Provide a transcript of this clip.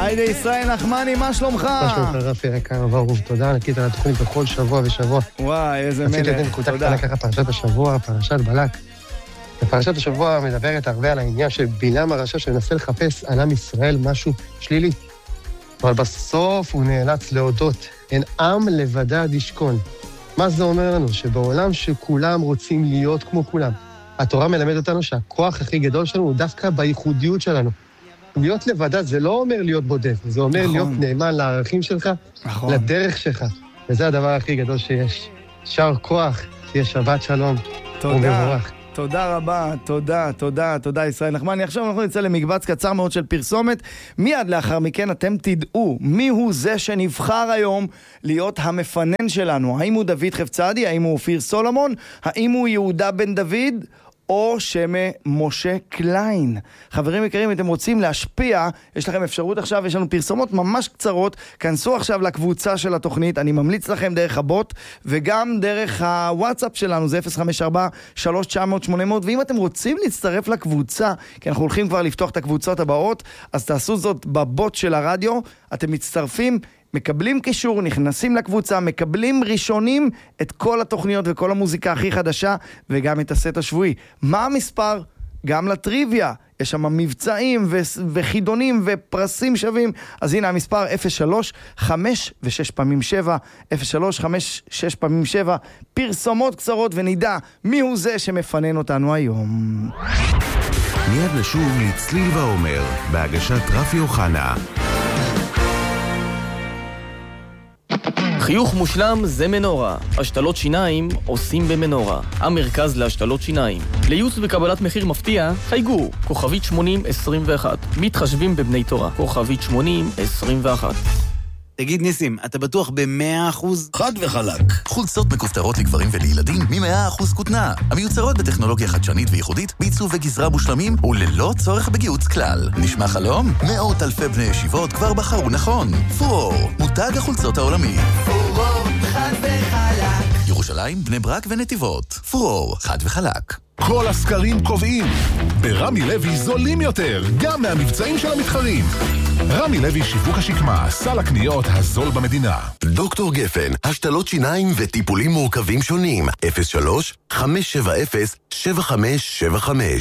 היידה ישראל נחמני, מה שלומך? מה שלומך רפי יקר, ברור, תודה ענקית על התוכנית בכל שבוע ושבוע. וואי, איזה מלך, תודה. עשיתי קטנה ככה פרשת השבוע, פרשת בלק. ופרשת השבוע מדברת הרבה על העניין של בלעם הרשע שמנסה לחפש על עם ישראל משהו שלילי. אבל בסוף הוא נאלץ להודות, אין עם לבדד ישכון. מה זה אומר לנו? שבעולם שכולם רוצים להיות כמו כולם, התורה מלמד אותנו שהכוח הכי גדול שלנו הוא דווקא בייחודיות שלנו. להיות לבדד זה לא אומר להיות בודד, זה אומר להיות נאמן לערכים שלך, לדרך שלך. וזה הדבר הכי גדול שיש. שר כוח, שיהיה שבת שלום ומבורך. תודה רבה, תודה ישראל נחמני. עכשיו אנחנו נצא למקבץ קצר מאוד של פרסומת. מיד לאחר מכן אתם תדעו מי הוא זה שנבחר היום להיות המפנן שלנו. האם הוא דוד חפצדי, האם הוא אופיר סולומון, האם הוא יהודה בן דוד, או משה קליין. חברים יקרים, אם אתם רוצים להשפיע, יש לכם אפשרות עכשיו, יש לנו פרסומות ממש קצרות, כנסו עכשיו לקבוצה של התוכנית, אני ממליץ לכם דרך הבוט, וגם דרך הוואטסאפ שלנו, זה 054-3900-800, ואם אתם רוצים להצטרף לקבוצה, כי אנחנו הולכים כבר לפתוח את הקבוצות הבאות, אז תעשו זאת בבוט של הרדיו, אתם מצטרפים, מקבלים קישור, נכנסים לקבוצה, מקבלים ראשונים את כל התוכניות וכל המוזיקה הכי חדשה, וגם את הסט השבועי. מה המספר? גם לטריוויה. יש שם מבצעים וחידונים ופרסים שווים. אז הנה המספר 03-5 ו-6 פעמים 7, 03-5-6 פעמים 7, פרסומות קצרות ונדע מי הוא זה שמפנן אותנו היום. מיד נשוב לצליל ועומר, בהגשת רפי אוחנה. חיוך מושלם זה מנורה. השתלות שיניים עושים במנורה. המרכז להשתלות שיניים. לייעוץ וקבלת מחיר מפתיע, חייגו, כוכבית 8021. מתחשבים בבני תורה, כוכבית 8021. תגיד ניסים, אתה בטוח ב100%? חד וחלק. חולצות מכופתרות לגברים ולילדים מ100% כותנה. המיוצרות בטכנולוגיה חדשנית וייחודית, בעיצוב וגזרה מושלמים וללא צורך בגיוץ כלל. נשמע חלום? מאות אלפי בני ישיבות כבר בחרו נכון. פורור, מותג החולצות העולמי. פורור, חד וחלק. ירושלים, בני ברק ונתיבות. פורור, חד וחלק. כל הסקרים קובעים. ברמי לוי זולים יותר, גם מהמבצעים של המתחרים. רמי לוי שיווק השקמה, סל הקניות הזול במדינה. דוקטור גפן, השתלות שיניים וטיפולים מורכבים שונים. 03-570-7575